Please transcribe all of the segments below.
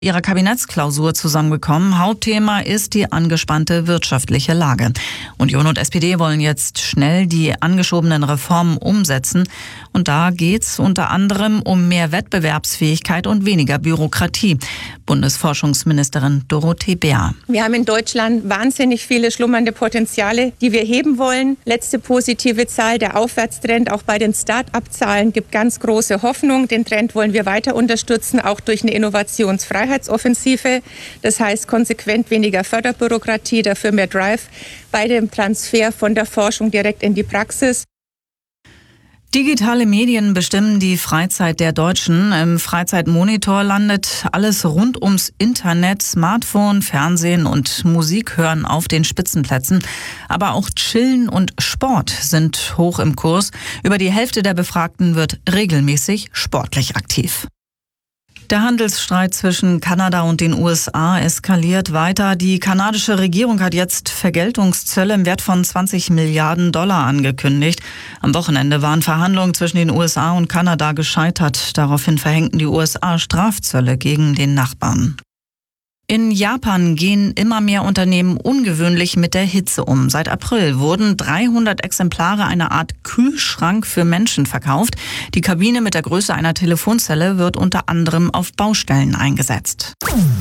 ihrer Kabinettsklausur zusammengekommen. Hauptthema ist die angespannte wirtschaftliche Lage. Union und SPD wollen jetzt schnell die angeschobenen Reformen umsetzen. Und da geht's unter anderem um mehr Wettbewerbsfähigkeit und weniger Bürokratie. Bundesforschungsministerin Dorothee Bär. Wir haben in Deutschland wahnsinnig viele schlummernde Potenziale, die wir heben wollen. Letzte positive Zahl, der Aufwärtstrend auch bei den Start-up-Zahlen gibt ganz große Hoffnung. Den Trend wollen wir weiter unterstützen, auch durch eine Innovationsfreiheitsoffensive. Das heißt konsequent weniger Förderbürokratie, dafür mehr Drive bei dem Transfer von der Forschung direkt in die Praxis. Digitale Medien bestimmen die Freizeit der Deutschen. Im Freizeitmonitor landet alles rund ums Internet, Smartphone, Fernsehen und Musik hören auf den Spitzenplätzen. Aber auch Chillen und Sport sind hoch im Kurs. Über die Hälfte der Befragten wird regelmäßig sportlich aktiv. Der Handelsstreit zwischen Kanada und den USA eskaliert weiter. Die kanadische Regierung hat jetzt Vergeltungszölle im Wert von 20 Milliarden Dollar angekündigt. Am Wochenende waren Verhandlungen zwischen den USA und Kanada gescheitert. Daraufhin verhängten die USA Strafzölle gegen den Nachbarn. In Japan gehen immer mehr Unternehmen ungewöhnlich mit der Hitze um. Seit April wurden 300 Exemplare einer Art Kühlschrank für Menschen verkauft. Die Kabine mit der Größe einer Telefonzelle wird unter anderem auf Baustellen eingesetzt.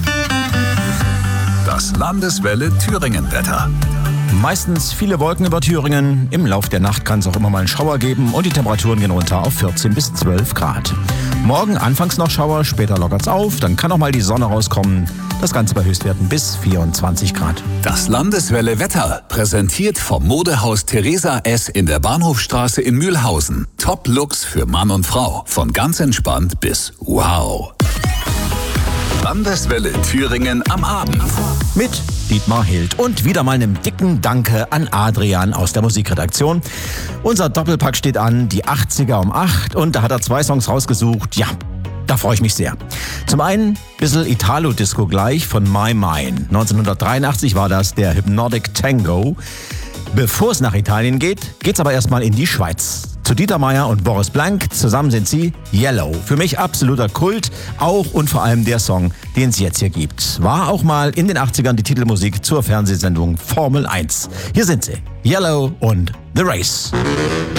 Das Landeswelle Thüringen-Wetter. Meistens viele Wolken über Thüringen. Im Lauf der Nacht kann es auch immer mal einen Schauer geben und die Temperaturen gehen runter auf 14 bis 12 Grad. Morgen anfangs noch Schauer, später lockert's auf, dann kann auch mal die Sonne rauskommen. Das Ganze bei Höchstwerten bis 24 Grad. Das Landeswelle Wetter, präsentiert vom Modehaus Theresa S. in der Bahnhofstraße in Mühlhausen. Top-Looks für Mann und Frau, von ganz entspannt bis wow. Landeswelle Thüringen am Abend. Mit Dietmar Hild und wieder mal einem dicken Danke an Adrian aus der Musikredaktion. Unser Doppelpack steht an, die 80er um 8 und da hat er 2 Songs rausgesucht. Ja, da freue ich mich sehr. Zum einen ein bisschen Italo-Disco gleich von My Mine. 1983 war das der Hypnotic Tango. Bevor es nach Italien geht, geht's aber erstmal in die Schweiz. Zu Dieter Meier und Boris Blank, zusammen sind sie Yellow. Für mich absoluter Kult, auch und vor allem der Song, den es jetzt hier gibt. War auch mal in den 80ern die Titelmusik zur Fernsehsendung Formel 1. Hier sind sie, Yellow und The Race.